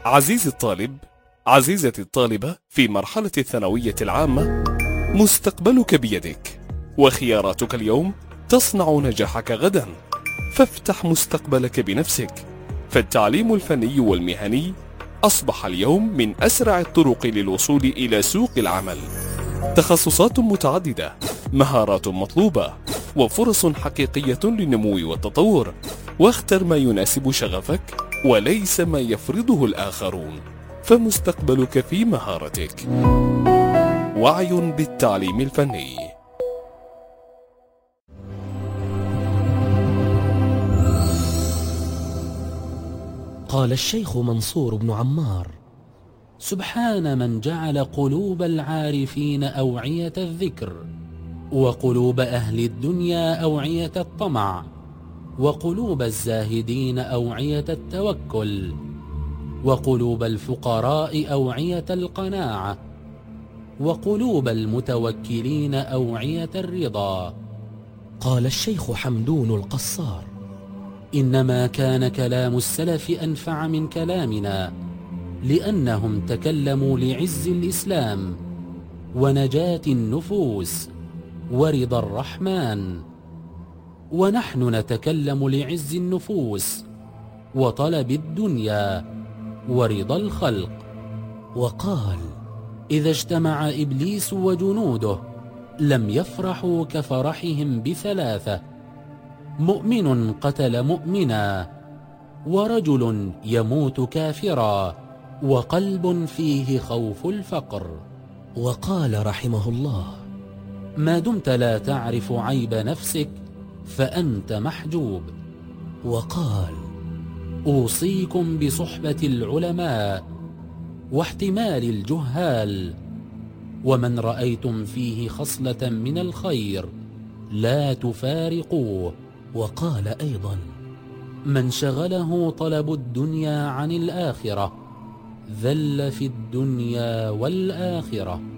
عزيزي الطالب، عزيزتي الطالبة في مرحلة الثانوية العامة، مستقبلك بيدك، وخياراتك اليوم تصنع نجاحك غدا، فافتح مستقبلك بنفسك. فالتعليم الفني والمهني أصبح اليوم من أسرع الطرق للوصول إلى سوق العمل. تخصصات متعددة، مهارات مطلوبة، وفرص حقيقية للنمو والتطور. واختر ما يناسب شغفك وليس ما يفرضه الآخرون، فمستقبلك في مهارتك. وعي بالتعليم الفني. قال الشيخ منصور بن عمار: سبحان من جعل قلوب العارفين أوعية الذكر، وقلوب أهل الدنيا أوعية الطمع، وقلوب الزاهدين أوعية التوكل، وقلوب الفقراء أوعية القناعة، وقلوب المتوكلين أوعية الرضا. قال الشيخ حمدون القصار: إنما كان كلام السلف أنفع من كلامنا، لأنهم تكلموا لعز الإسلام ونجاة النفوس ورضا الرحمن، ونحن نتكلم لعز النفوس وطلب الدنيا ورضا الخلق. وقال: إذا اجتمع إبليس وجنوده لم يفرحوا كفرحهم بثلاثة: مؤمن قتل مؤمنا، ورجل يموت كافرا، وقلب فيه خوف الفقر. وقال رحمه الله: ما دمت لا تعرف عيب نفسك فأنت محجوب. وقال: أوصيكم بصحبة العلماء واحتمال الجهال، ومن رأيتم فيه خصلة من الخير لا تفارقوه. وقال أيضا: من شغله طلب الدنيا عن الآخرة ذل في الدنيا والآخرة.